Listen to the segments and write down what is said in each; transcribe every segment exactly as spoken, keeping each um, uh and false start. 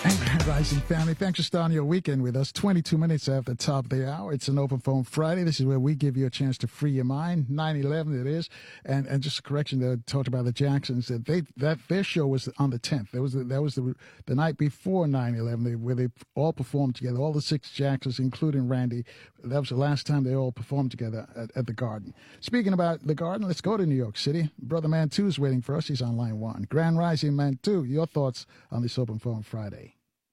Rising family, thanks for starting your weekend with us. twenty-two minutes after the top of the hour. It's an open phone Friday. This is where we give you a chance to free your mind. nine eleven it is. And and just a correction, they talked about the Jacksons. That they that their show was on the tenth. That was the, that was the the night before nine eleven, where they all performed together. All the six Jacksons, including Randy. That was the last time they all performed together at, at the Garden. Speaking about the Garden, let's go to New York City. Brother Mantu is waiting for us. He's on line one. Grand Rising Mantu, your thoughts on this open phone Friday?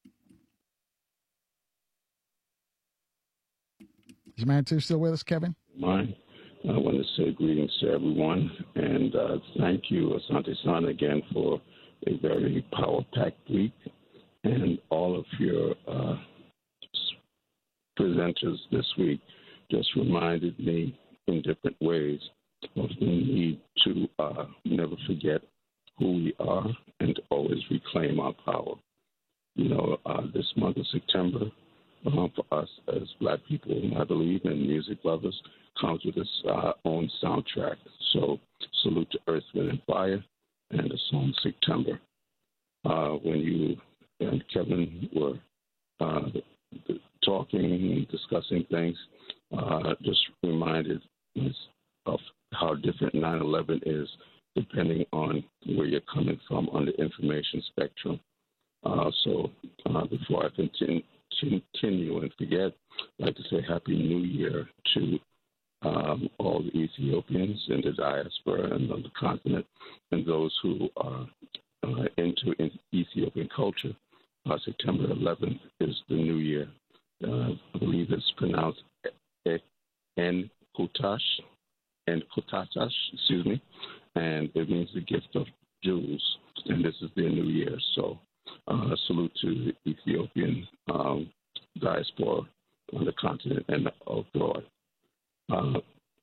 Is Mantu still with us, Kevin? Mine. I want to say greetings to everyone, and uh, thank you, Asante San, again for a very power-packed week, and all of your uh, presenters this week just reminded me in different ways of the need to uh, never forget who we are and to always reclaim our power. You know, uh, this month of September, Uh, for us as Black people, I believe, and music lovers, comes with its uh, own soundtrack. So salute to Earth, Wind, and Fire and the song September. Uh, when you and Kevin were uh, talking and discussing things, uh, just reminded us of how different nine eleven is depending on where you're coming from on the information spectrum. Uh, so uh, before I continue, continue and forget, I'd like to say Happy New Year to um, all the Ethiopians in the diaspora and on the continent and those who are uh, into in Ethiopian culture. Uh, September eleventh is the New Year. Uh, I believe it's pronounced En-Kutash, En-Kutatash, excuse me, and it means the gift of Jews, and this is their New Year. So Uh, salute to the Ethiopian um, diaspora on the continent and abroad. Uh,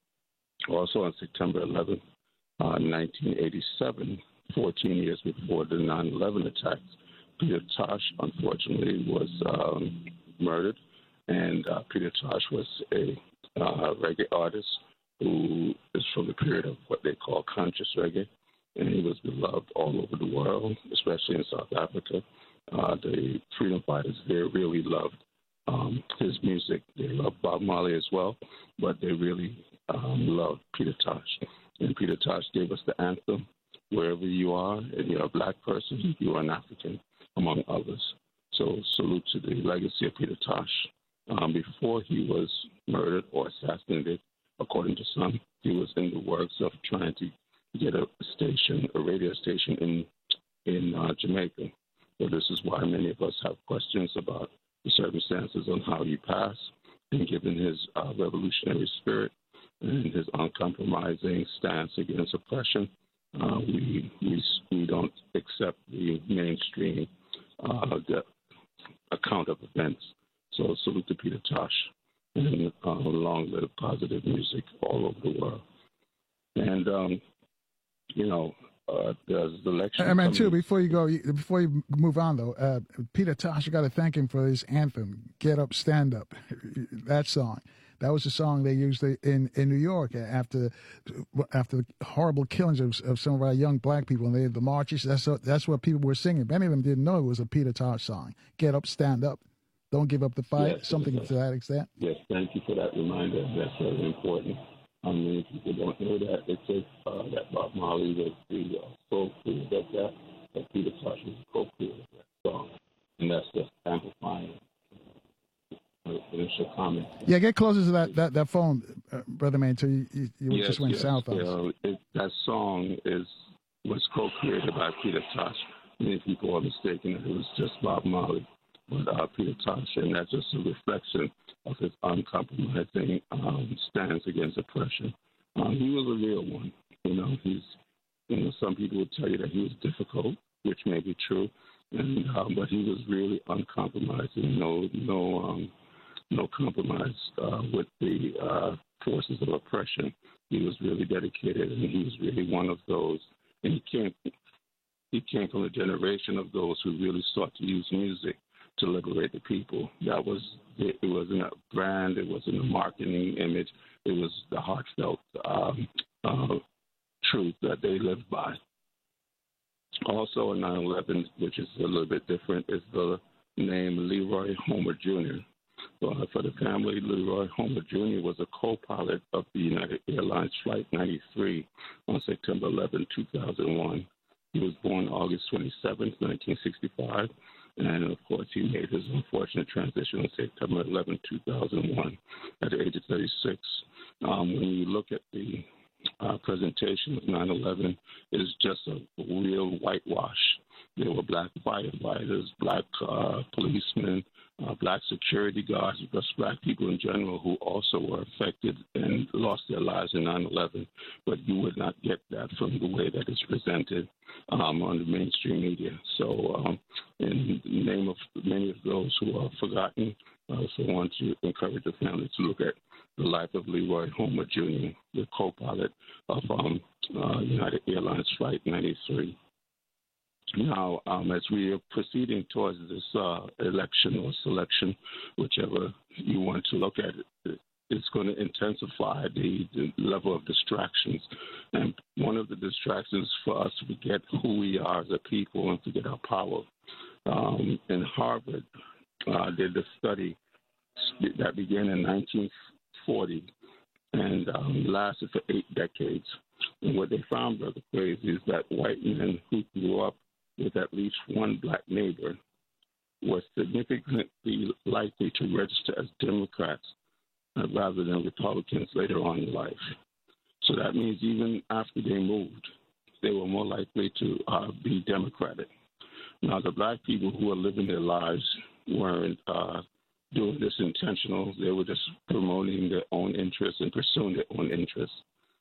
also on September eleventh, uh, nineteen eighty-seven, fourteen years before the nine eleven attacks, Peter Tosh, unfortunately, was um, murdered. And uh, Peter Tosh was a uh, reggae artist who is from the period of what they call conscious reggae. And he was beloved all over the world, especially in South Africa. Uh, the freedom fighters there really loved um, his music. They loved Bob Marley as well, but they really um, loved Peter Tosh. And Peter Tosh gave us the anthem, wherever you are, and you're a Black person, you are an African, among others. So salute to the legacy of Peter Tosh. Um, before he was murdered or assassinated, according to some, he was in the works of trying to get a station, a radio station in in uh, Jamaica. So this is why many of us have questions about the circumstances on how he passed. And given his uh, revolutionary spirit and his uncompromising stance against oppression, uh, we, we we don't accept the mainstream uh, the account of events. So salute to Peter Tosh, and uh, long live positive music all over the world. And um, you know, uh, there's the election. And man, too, before you go, before you move on, though, uh, Peter Tosh, you got to thank him for his anthem, "Get Up, Stand Up." That song, that was the song they used in, in New York after after the horrible killings of, of some of our young Black people, and they had the marches. That's what, that's what people were singing. Many of them didn't know it was a Peter Tosh song. "Get Up, Stand Up." Don't give up the fight. Yes, Something yes. to that extent. Yes, thank you for that reminder. That's very important. I mean, people don't know that. They say uh, that Bob Marley was the uh, co-creator of that, that Peter Tosh was the co-creator of that song. And that's just amplifying uh, initial comment. Yeah, get closer to that, that, that phone, uh, Brother Man, until you, you, you yes, just went yes, south on yeah, us. It, that song is was co-created by Peter Tosh. Many people are mistaken that it was just Bob Marley. But uh, Peter Tosh, and that's just a reflection of his uncompromising um, stance against oppression. Um, he was a real one. You know, he's. You know, some people would tell you that he was difficult, which may be true, and uh, but he was really uncompromising. No, no, um, no compromise uh, with the uh, forces of oppression. He was really dedicated, and he was really one of those. And he came. He came from a generation of those who really sought to use music to liberate the people. That was it. It wasn't a brand. It wasn't a marketing image. It was the heartfelt um, uh, truth that they lived by. Also, in nine eleven, which is a little bit different, is the named Leroy Homer Junior Uh, for the family, Leroy Homer Junior was a co-pilot of the United Airlines Flight ninety-three on September eleventh, two thousand one. He was born August twenty-seventh, nineteen sixty-five, and of course he made his unfortunate transition on September eleventh, two thousand one at the age of thirty-six. Um, when you look at the uh, presentation of nine eleven, it is just a real whitewash. There were black firefighters, black uh, policemen, uh, black security guards, just black people in general who also were affected and lost their lives in nine eleven. But you would not get that from the way that it's presented um, on the mainstream media. So um, in the name of many of those who are forgotten, I also want to encourage the family to look at the life of Leroy Homer Junior, the co-pilot of um, uh, United Airlines Flight ninety-three. Now, um, as we are proceeding towards this uh, election or selection, whichever you want to look at it, it's going to intensify the, the level of distractions. And one of the distractions for us to forget who we are as a people and forget our power. Um, in Harvard, uh, did a study that began in nineteen forty and um, lasted for eight decades. And what they found, Brother Crazy, is that white men who grew up with at least one black neighbor was significantly likely to register as Democrats uh, rather than Republicans later on in life. So that means even after they moved, they were more likely to uh, be Democratic. Now, the black people who are living their lives weren't uh, doing this intentional. They were just promoting their own interests and pursuing their own interests.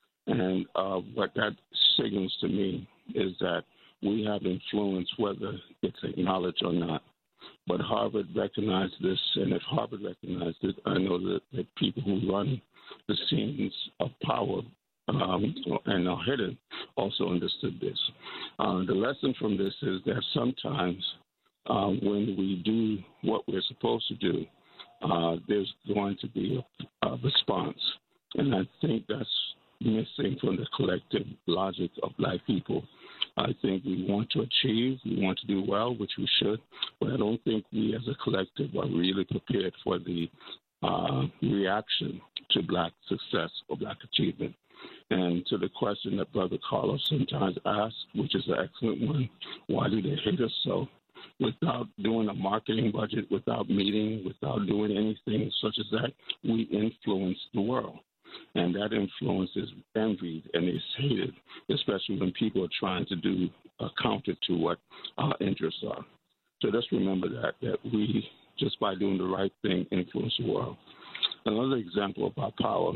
And uh, what that signals to me is that we have influence whether it's acknowledged or not. But Harvard recognized this, and if Harvard recognized it, I know that the people who run the scenes of power um, and are hidden also understood this. Uh, the lesson from this is that sometimes uh, when we do what we're supposed to do, uh, there's going to be a, a response. And I think that's missing from the collective logic of black people. I think we want to achieve, we want to do well, which we should, but I don't think we as a collective are really prepared for the uh, reaction to black success or black achievement. And to the question that Brother Carlos sometimes asks, which is an excellent one, why do they hate us so? Without doing a marketing budget, without meeting, without doing anything such as that, we influence the world. And that influence is envied and is hated, especially when people are trying to do uh, counter to what our interests are. So let's remember that, that we, just by doing the right thing, influence the world. Another example of our power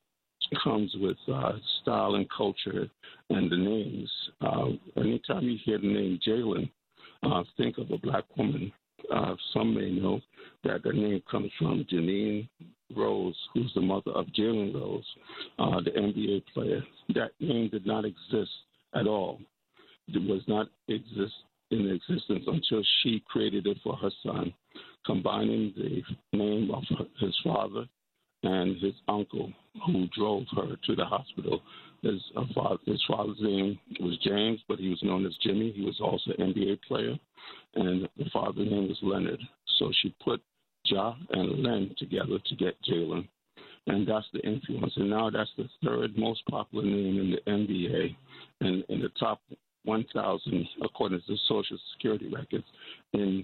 comes with uh, style and culture and the names. Uh, anytime you hear the name Jalen, uh, think of a black woman. Uh, some may know that the name comes from Janine Rose, who's the mother of Jalen Rose, uh, the N B A player. That name did not exist at all. It was not exist in existence until she created it for her son, combining the name of his father and his uncle, who drove her to the hospital. His, uh, father, his father's name was James, but he was known as Jimmy. He was also an N B A player, and the father's name was Leonard. So she put Ja and Len together to get Jalen, and that's the influence. And now that's the third most popular name in the N B A, and in the top one thousand, according to Social Security records, in